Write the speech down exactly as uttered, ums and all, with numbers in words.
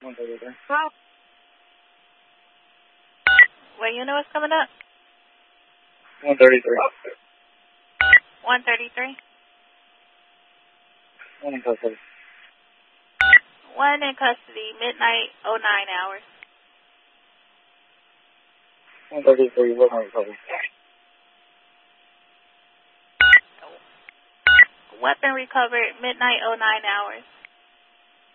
one thirty-three. Well, What unit was coming up? one thirty-three. one thirty-three. One in custody. One in custody, midnight oh nine hours. one thirty-three, one in custody. Weapon recovered, midnight oh nine hours.